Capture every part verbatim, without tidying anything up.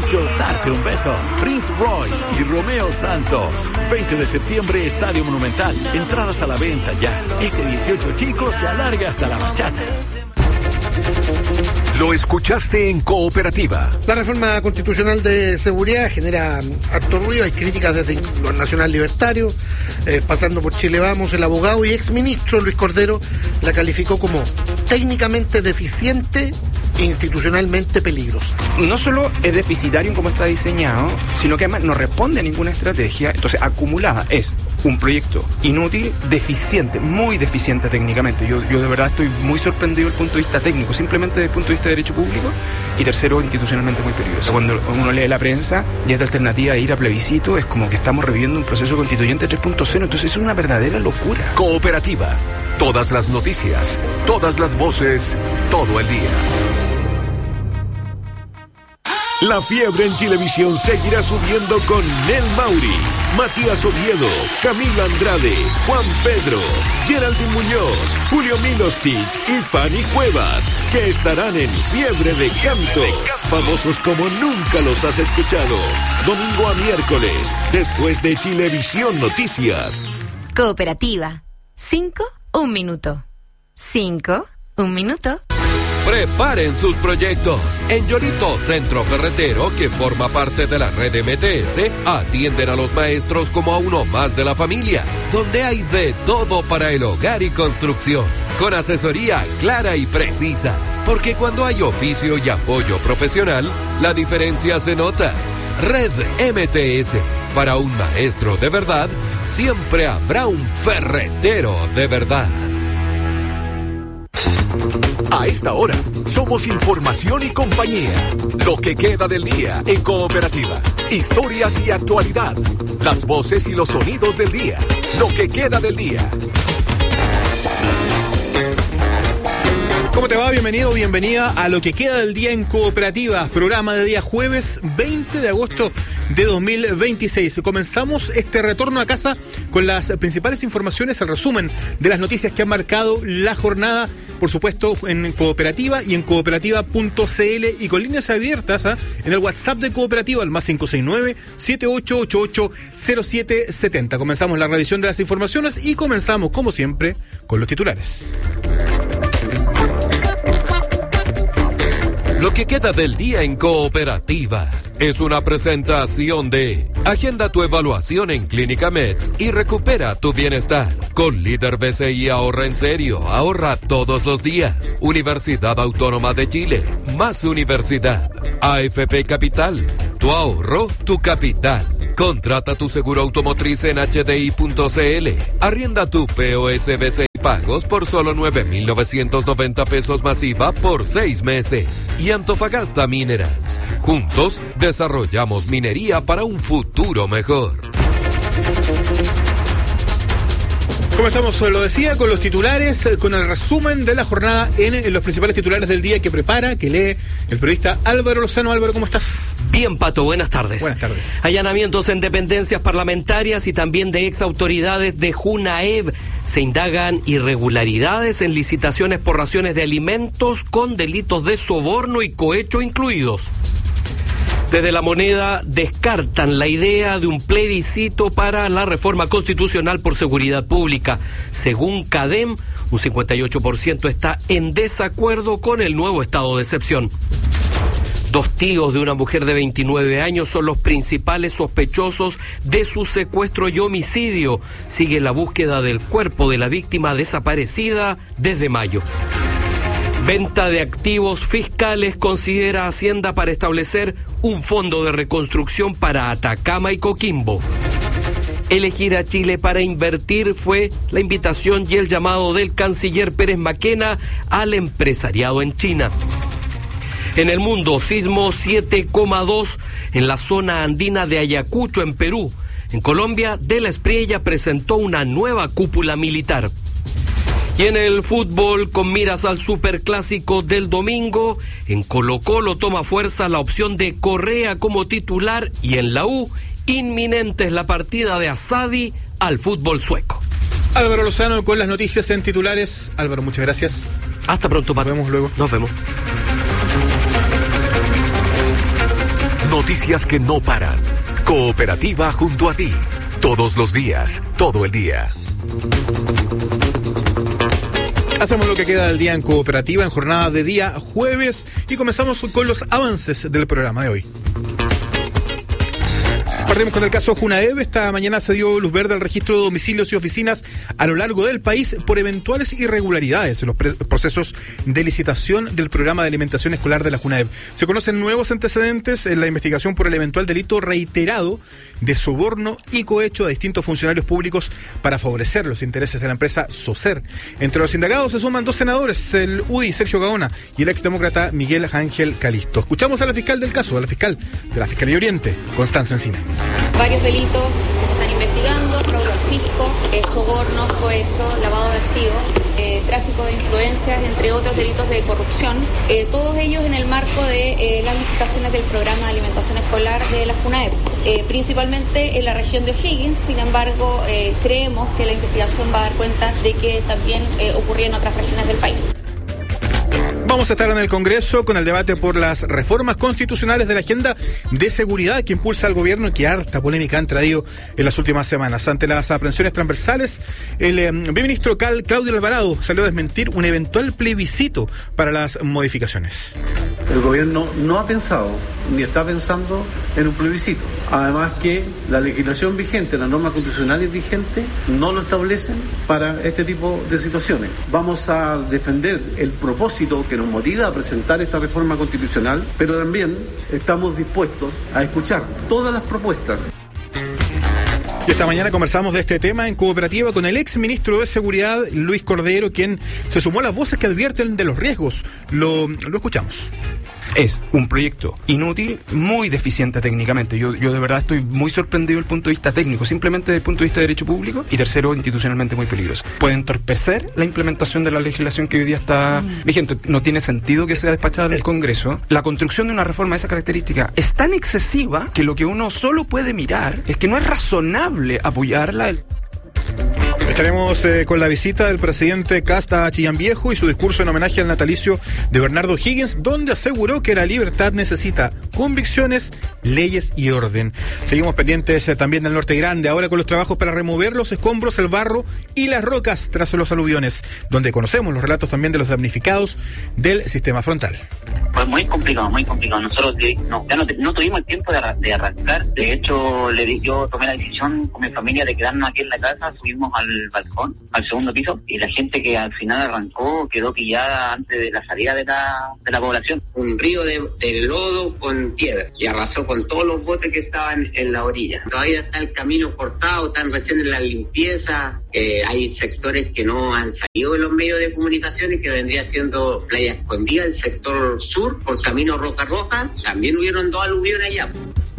mucho darte un beso. Prince Royce y Romeo Santos. veinte de septiembre, Estadio Monumental. Entradas a la venta ya. Este dieciocho, chicos, se alarga hasta la bachata. Lo escuchaste en Cooperativa. La reforma constitucional de seguridad genera harto ruido. Hay críticas desde el Nacional Libertario, eh, pasando por Chile Vamos. El abogado y exministro Luis Cordero la calificó como técnicamente deficiente e institucionalmente peligrosa. No solo es deficitario en cómo está diseñado, sino que además no responde a ninguna estrategia. Entonces, acumulada es un proyecto inútil, deficiente, muy deficiente técnicamente. Yo, yo de verdad estoy muy sorprendido desde el punto de vista técnico, simplemente desde el punto de vista de derecho público. Y tercero, institucionalmente muy peligroso. Cuando uno lee la prensa y esta alternativa de ir a plebiscito, es como que estamos reviviendo un proceso constituyente tres punto cero. Entonces es una verdadera locura. Cooperativa. Todas las noticias, todas las voces, todo el día. La fiebre en Chilevisión seguirá subiendo con Nel Mauri, Matías Oviedo, Camila Andrade, Juan Pedro, Geraldine Muñoz, Julio Milostich y Fanny Cuevas, que estarán en Fiebre de Canto, famosos como nunca los has escuchado. Domingo a miércoles, después de Chilevisión Noticias. Cooperativa. Cinco, un minuto. Cinco, un minuto. Preparen sus proyectos. En Yolito Centro Ferretero, que forma parte de la red M T S, atienden a los maestros como a uno más de la familia, donde hay de todo para el hogar y construcción, con asesoría clara y precisa, porque cuando hay oficio y apoyo profesional, la diferencia se nota. Red M T S. Para un maestro de verdad, siempre habrá un ferretero de verdad. A esta hora, somos información y compañía. Lo que queda del día en Cooperativa. Historias y actualidad. Las voces y los sonidos del día. Lo que queda del día. ¿Cómo te va? Bienvenido, bienvenida a Lo que queda del día en Cooperativa, programa de día jueves veinte de agosto de dos mil veintiséis. Comenzamos este retorno a casa con las principales informaciones, el resumen de las noticias que han marcado la jornada, por supuesto en Cooperativa y en cooperativa punto c l y con líneas abiertas ¿eh? en el WhatsApp de Cooperativa, al más cinco seis nueve, siete ocho ocho ocho, cero siete siete cero. Comenzamos la revisión de las informaciones y comenzamos, como siempre, con los titulares. Lo que queda del día en Cooperativa es una presentación de Agenda tu evaluación en Clínica Meds y recupera tu bienestar. Con Líder B C I ahorra en serio, ahorra todos los días. Universidad Autónoma de Chile, más universidad. A F P Capital, tu ahorro, tu capital. Contrata tu seguro automotriz en h d i punto c l. Arrienda tu P O S B C I pagos por solo nueve mil novecientos noventa pesos masiva por seis meses. Y Antofagasta Minerals. Juntos desarrollamos minería para un futuro mejor. Comenzamos, lo decía, con los titulares, con el resumen de la jornada en, en los principales titulares del día que prepara, que lee el periodista Álvaro Lozano. Álvaro, ¿cómo estás? Bien, Pato, buenas tardes. Buenas tardes. Allanamientos en dependencias parlamentarias y también de exautoridades de JUNAEV. Se indagan irregularidades en licitaciones por raciones de alimentos con delitos de soborno y cohecho incluidos. Desde La Moneda descartan la idea de un plebiscito para la reforma constitucional por seguridad pública. Según CADEM, un cincuenta y ocho por ciento está en desacuerdo con el nuevo estado de excepción. Dos tíos de una mujer de veintinueve años son los principales sospechosos de su secuestro y homicidio. Sigue la búsqueda del cuerpo de la víctima desaparecida desde mayo. Venta de activos fiscales considera Hacienda para establecer un fondo de reconstrucción para Atacama y Coquimbo. Elegir a Chile para invertir fue la invitación y el llamado del canciller Pérez Maquena al empresariado en China. En el mundo, sismo siete coma dos en la zona andina de Ayacucho, en Perú. En Colombia, De la Espriella presentó una nueva cúpula militar. Y en el fútbol, con miras al superclásico del domingo, en Colo-Colo toma fuerza la opción de Correa como titular y en la U, inminente es la partida de Asadi al fútbol sueco. Álvaro Lozano con las noticias en titulares. Álvaro, muchas gracias. Hasta pronto, Pato. Nos vemos luego. Nos vemos. Noticias. noticias que no paran. Cooperativa junto a ti. Todos los días, todo el día. Hacemos lo que queda del día en Cooperativa, en jornada de día jueves, y comenzamos con los avances del programa de hoy. Partimos con el caso Junaev. Esta mañana se dio luz verde al registro de domicilios y oficinas a lo largo del país por eventuales irregularidades en los pre- procesos de licitación del programa de alimentación escolar de la Junaev. Se conocen nuevos antecedentes en la investigación por el eventual delito reiterado de soborno y cohecho a distintos funcionarios públicos para favorecer los intereses de la empresa Socer. Entre los indagados se suman dos senadores, el U D I Sergio Gaona y el exdemócrata Miguel Ángel Calisto. Escuchamos a la fiscal del caso, a la fiscal de la Fiscalía Oriente, Constanza Encina. Varios delitos que se están investigando: fraude al fisco, eh, sobornos, cohecho, lavado de activos, eh, tráfico de influencias, entre otros delitos de corrupción, eh, todos ellos en el marco de eh, las licitaciones del programa de alimentación escolar de la Junaev, eh, principalmente en la región de O'Higgins. Sin embargo, eh, creemos que la investigación va a dar cuenta de que también eh, ocurría en otras regiones del país. Vamos a estar en el Congreso con el debate por las reformas constitucionales de la agenda de seguridad que impulsa el gobierno y que harta polémica han traído en las últimas semanas. Ante las aprehensiones transversales, el eh, ministro Cal, Claudio Alvarado salió a desmentir un eventual plebiscito para las modificaciones. El gobierno no ha pensado ni está pensando en un plebiscito. Además que la legislación vigente, las normas constitucionales vigentes no lo establecen para este tipo de situaciones. Vamos a defender el propósito que nos motiva a presentar esta reforma constitucional, pero también estamos dispuestos a escuchar todas las propuestas. Y esta mañana conversamos de este tema en Cooperativa con el ex ministro de Seguridad, Luis Cordero, quien se sumó a las voces que advierten de los riesgos. Lo, lo escuchamos. Es un proyecto inútil, muy deficiente técnicamente. Yo, yo de verdad estoy muy sorprendido desde el punto de vista técnico, simplemente desde el punto de vista de derecho público, y tercero, institucionalmente muy peligroso. Puede entorpecer la implementación de la legislación que hoy día está mm. vigente. No tiene sentido que sea despachada en el Congreso. La construcción de una reforma de esa característica es tan excesiva que lo que uno solo puede mirar es que no es razonable apoyarla. Estaremos eh, con la visita del presidente Kast a Chillán Viejo y su discurso en homenaje al natalicio de Bernardo Higgins, donde aseguró que la libertad necesita convicciones, leyes y orden. Seguimos pendientes eh, también del Norte Grande, ahora con los trabajos para remover los escombros, el barro y las rocas tras los aluviones, donde conocemos los relatos también de los damnificados del sistema frontal. Fue muy complicado, muy complicado. Nosotros no, ya no, no tuvimos el tiempo de, arran- de arrancar. De hecho, le di, yo tomé la decisión con mi familia de quedarnos aquí en la casa. Subimos al balcón, al segundo piso, y la gente que al final arrancó quedó pillada antes de la salida de la, de la población. Un río de, de lodo con piedra y arrasó con todos los botes que estaban en la orilla. Todavía está el camino cortado, están recién en la limpieza. Eh, hay sectores que no han salido de los medios de comunicación y que vendría siendo Playa Escondida, el sector sur, por camino Roca Roja. También hubieron dos aluviones allá.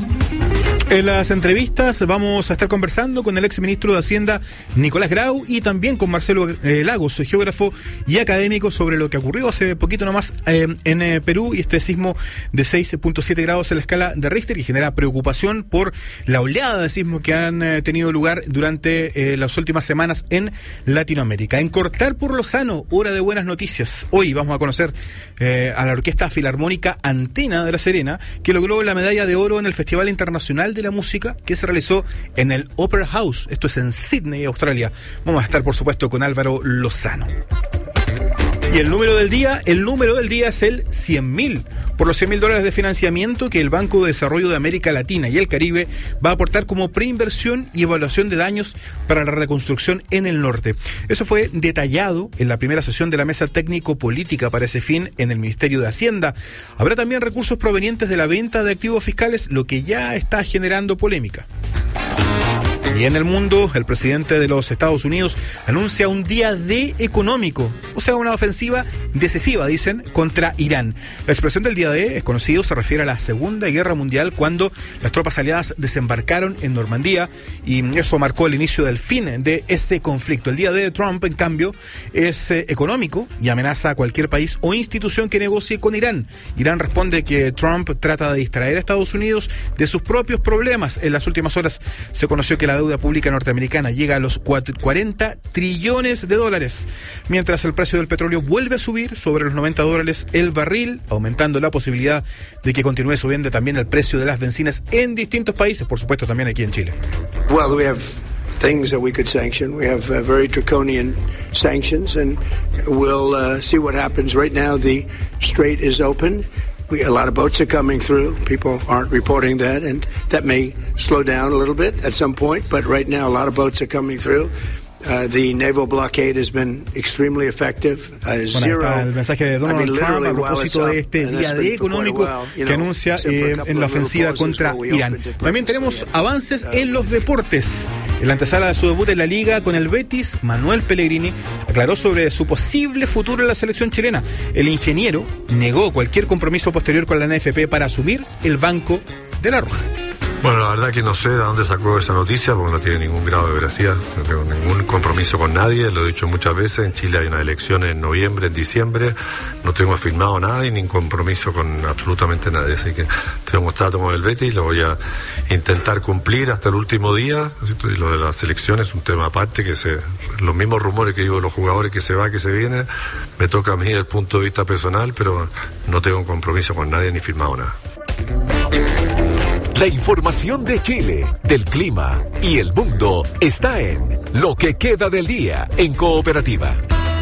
En las entrevistas vamos a estar conversando con el exministro de Hacienda, Nicolás Grau, y también con Marcelo eh, Lagos, geógrafo y académico, sobre lo que ocurrió hace poquito nomás eh, en eh, Perú y este sismo de seis punto siete grados en la escala de Richter, que genera preocupación por la oleada de sismos que han eh, tenido lugar durante eh, las últimas semanas en Latinoamérica. En Cortar por lo Sano, hora de buenas noticias. Hoy vamos a conocer eh, a la Orquesta Filarmónica Antena de La Serena, que logró la medalla de oro en el Festival Internacional de la Música que se realizó en el Opera House. Esto es en Sydney, Australia. Vamos a estar, por supuesto, con Álvaro Lozano. Y el número del día, el número del día es el cien mil, por los cien mil dólares de financiamiento que el Banco de Desarrollo de América Latina y el Caribe va a aportar como preinversión y evaluación de daños para la reconstrucción en el norte. Eso fue detallado en la primera sesión de la mesa técnico-política para ese fin en el Ministerio de Hacienda. Habrá también recursos provenientes de la venta de activos fiscales, lo que ya está generando polémica. Y en el mundo, el presidente de los Estados Unidos anuncia un día D económico, o sea, una ofensiva decisiva, dicen, contra Irán. La expresión del día D, es conocido, se refiere a la Segunda Guerra Mundial, cuando las tropas aliadas desembarcaron en Normandía, y eso marcó el inicio del fin de ese conflicto. El día D de Trump, en cambio, es eh, económico y amenaza a cualquier país o institución que negocie con Irán. Irán responde que Trump trata de distraer a Estados Unidos de sus propios problemas. En las últimas horas se conoció que la deuda deuda pública norteamericana llega a los cuarenta trillones de dólares, mientras el precio del petróleo vuelve a subir sobre los noventa dólares el barril, aumentando la posibilidad de que continúe subiendo también el precio de las bencinas en distintos países, por supuesto también aquí en Chile. Well, we have things that we could sanction. We have uh, very draconian sanctions, and we'll uh, see what happens. Right now, the strait is open. We, a lot of boats are coming through. People aren't reporting that, and that may slow down a little bit at some point. But right now, a lot of boats are coming through. Uh, the naval blockade has been extremely effective. Uh, bueno, zero, está el mensaje de Donald I mean, Trump a while propósito it's de up, este and día that's de been for quite a económico while, you que know, anuncia except for a eh, couple en la of little ofensiva pauses contra where we Irán. opened it También purposely, tenemos you know. avances en los deportes. En la antesala de su debut en la Liga con el Betis, Manuel Pellegrini aclaró sobre su posible futuro en la selección chilena. El ingeniero negó cualquier compromiso posterior con la N F P para asumir el banco de la Roja. Bueno, la verdad que no sé de dónde sacó esa noticia, porque no tiene ningún grado de veracidad. No tengo ningún compromiso con nadie, lo he dicho muchas veces. En Chile hay unas elecciones en noviembre, en diciembre. No tengo firmado nada y ni compromiso con absolutamente nadie. Así que tengo un contrato con el Betis, lo voy a intentar cumplir hasta el último día. Y lo de las elecciones es un tema aparte, que se, los mismos rumores que digo de los jugadores que se va, que se viene, me toca a mí desde el punto de vista personal, pero no tengo un compromiso con nadie ni firmado nada. La información de Chile, del clima y el mundo está en Lo que queda del día en Cooperativa.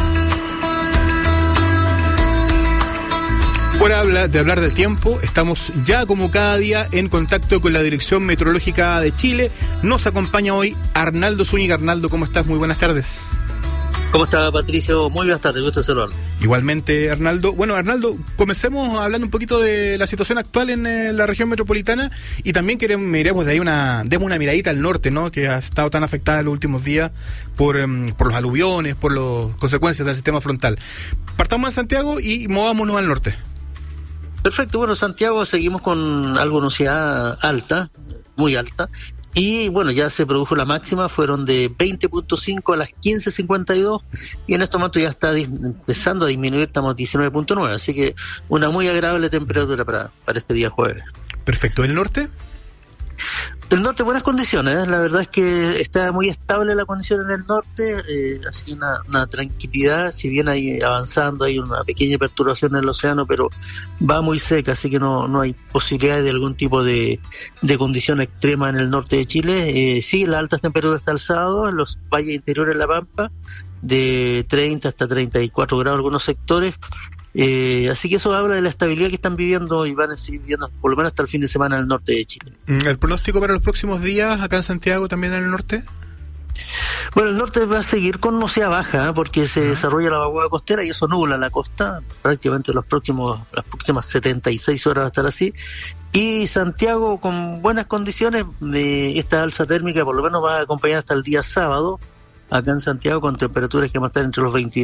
Por hablar de hablar del tiempo, estamos ya como cada día en contacto con la Dirección Meteorológica de Chile. Nos acompaña hoy Arnaldo Zúñiga. Arnaldo, ¿cómo estás? Muy buenas tardes. ¿Cómo está, Patricio? Muy buenas tardes, gusto saludarlo. Igualmente, Arnaldo. Bueno, Arnaldo, comencemos hablando un poquito de la situación actual en eh, la región metropolitana y también queremos, miremos de ahí una, demos una miradita al norte, ¿no? Que ha estado tan afectada en los últimos días por, um, por los aluviones, por las consecuencias del sistema frontal. Partamos en Santiago y movámonos al norte. Perfecto, bueno, Santiago seguimos con algo nubosidad alta, muy alta. Y bueno, ya se produjo la máxima, fueron de veinte punto cinco a las quince cincuenta y dos y en este momento ya está dis- empezando a disminuir, estamos diecinueve punto nueve, así que una muy agradable temperatura para, para este día jueves. Perfecto, ¿el norte? El norte, buenas condiciones, ¿eh? La verdad es que está muy estable la condición en el norte, eh, así una, una tranquilidad, si bien hay avanzando, hay una pequeña perturbación en el océano, pero va muy seca, así que no, no hay posibilidades de algún tipo de, de condición extrema en el norte de Chile. Eh, sí, las altas temperaturas hasta el sábado, en los valles interiores de La Pampa, de treinta hasta treinta y cuatro grados en algunos sectores. Eh, así que eso habla de la estabilidad que están viviendo y van a seguir viviendo por lo menos hasta el fin de semana en el norte de Chile. ¿El pronóstico para los próximos días acá en Santiago también en el norte? Bueno, el norte va a seguir con nubosidad baja, ¿eh? Porque se uh-huh. desarrolla la vaguada costera y eso nubla la costa, prácticamente los próximos las próximas setenta y seis horas va a estar así. Y Santiago con buenas condiciones, de esta alza térmica por lo menos va a acompañar hasta el día sábado, acá en Santiago con temperaturas que van a estar entre los veinte